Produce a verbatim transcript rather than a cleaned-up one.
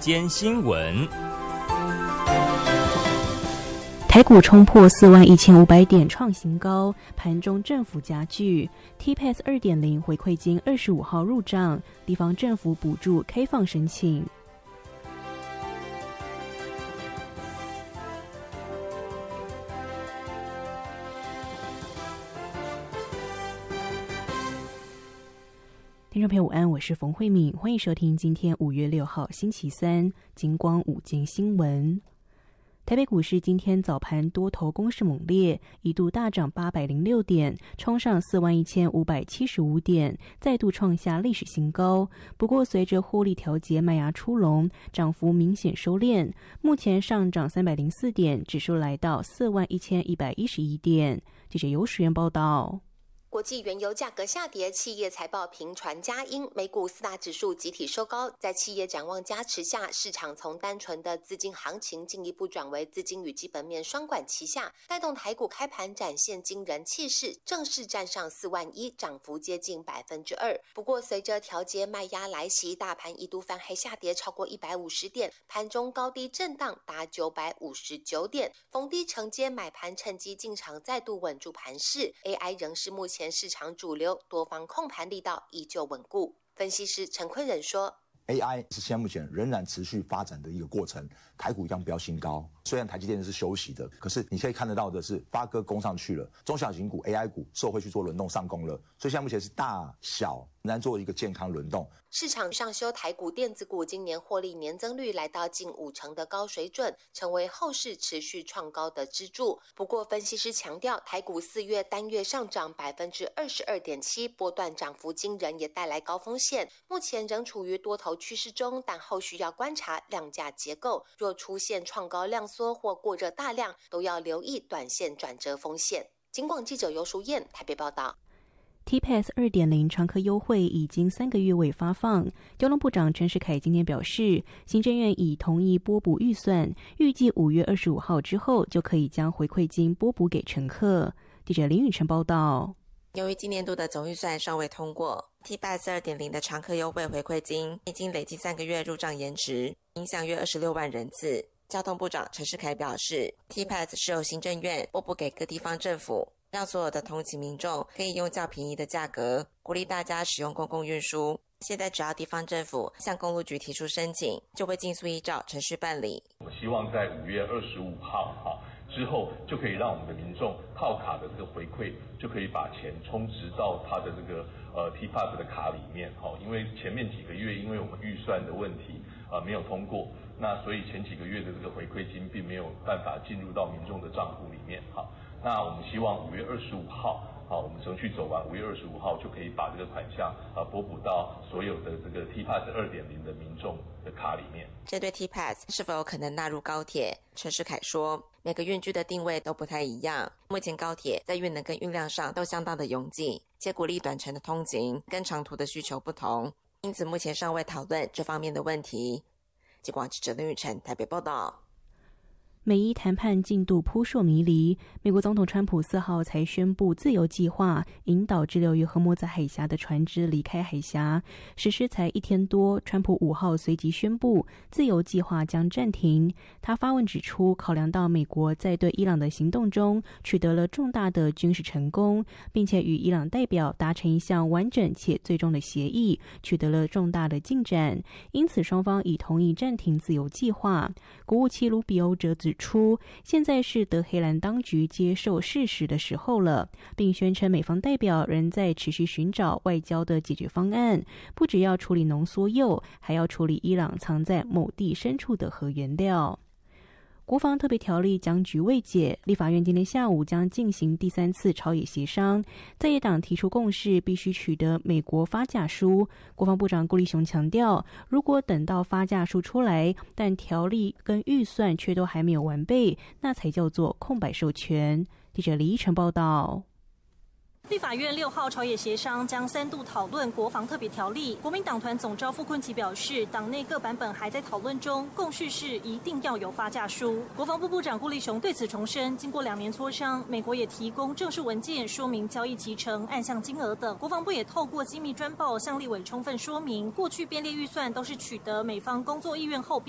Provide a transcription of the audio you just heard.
间新闻。 台股冲破四万一千五百点创新高，盘中政府加剧 T P S 二点零 回馈金二十五号入账，地方政府补助开放申请。听众朋友午安，我是冯慧敏，欢迎收听今天五月六号星期三金光午间新闻。台北股市今天早盘多头攻势猛烈，一度大涨八百零六点，冲上四万一千五百七十五点，再度创下历史新高。不过随着获利调节卖压出笼，涨幅明显收敛，目前上涨三百零四点，指数来到四万一千一百一十一点。记者尤时源报道。 国际原油价格下跌，企业财报频传佳音，美股四大指数集体收高。在企业展望加持下，市场从单纯的资金行情进一步转为资金与基本面双管齐下，带动台股开盘展现惊人气势，正式站上四万一，涨幅接近百分之二。不过，随着调节卖压来袭，大盘一度翻黑下跌超过一百五十点，盘中高低震荡达九百五十九点，逢低承接买盘趁机进场，再度稳住盘势。A I 仍是目前前市场主流，多方控盘力道依旧稳固。分析师陈坤仁说 A I 是现在目前仍然持续发展的一个过程，台股一样飙新高。虽然台积电是休息的，可是你可以看得到的是，发哥攻上去了，中小型股 A I 股受惠去做轮动上攻了，所以现在目前是大小仍然做一个健康轮动。 市场上修台股电子股今年获利年增率来到近五成的高水准，成为后市持续创高的支柱。不过，分析师强调，台股四月单月上涨百分之二十二点七，波段涨幅惊人，也带来高风险。目前仍处于多头趋势中，但后续要观察量价结构，若出现创高量缩或过热大量，都要留意短线转折风险。警广记者尤淑燕台北报道。 T P S 二点零 常客优惠已经三个月未发放，交通部长陈时凯今天表示，行政院已同意拨补预算，预计五月二十五号之后就可以将回馈金拨补给乘客。记者林宇晨报道。 由于今年度的总预算尚未通过， T P S 二点零 的常客优惠回馈金已经累计三个月入账延迟，影响约二十六万人次。交通部长陈时凯表示， T P S 是由行政院拨补给各地方政府，让所有的通勤民众可以用较便宜的价格鼓励大家使用公共运输。现在只要地方政府向公路局提出申请，就会尽速依照程序办理。 我希望在五月二十五号哈之后，就可以让我们的民众套卡的这个回馈，就可以把钱充值到他的这个呃 T P S 的卡里面哈。因为前面几个月因为我们预算的问题呃没有通过，那所以前几个月的这个回馈金并没有办法进入到民众的账户里面哈。那我们希望五月二十五号，好，我们程序走完，五月二十五号就可以把这个款项啊拨补到所有的这个 T P S 二点零 的民众的卡里面。 针对 T P S 是否有可能纳入高铁，陈时凯说，每个运具的定位都不太一样。目前高铁在运能跟运量上都相当的拥挤，且鼓励短程的通勤跟长途的需求不同，因此目前尚未讨论这方面的问题。记广记者林宇晨台北报道。 美伊谈判进度扑朔迷离，美国总统川普四号才宣布自由计划，引导滞留于荷莫兹海峡的船只离开海峡。实施才一天多，川普五号随即宣布自由计划将暂停。他发文指出，考量到美国在对伊朗的行动中取得了重大的军事成功，并且与伊朗代表达成一项完整且最终的协议，取得了重大的进展，因此双方已同意暂停自由计划。国务卿卢比欧则指出，现在是德黑兰当局接受事实的时候了，并宣称美方代表仍在持续寻找外交的解决方案，不只要处理浓缩铀，还要处理伊朗藏在某地深处的核原料。国防特别条例僵局未解，立法院今天下午将进行第三次朝野协商，在野党提出共识，必须取得美国发价书。国防部长顾立雄强调，如果等到发价书出来，但条例跟预算却都还没有完备，那才叫做空白授权。记者李依晨报道。 立法院六号朝野协商将三度讨论国防特别条例，国民党团总召傅昆萁表示，党内各版本还在讨论中，共识是一定要有发价书。国防部部长顾立雄对此重申，经过两年磋商，美国也提供正式文件说明交易期程、案项金额等，国防部也透过机密专报向立委充分说明，过去编列预算都是取得美方工作意愿后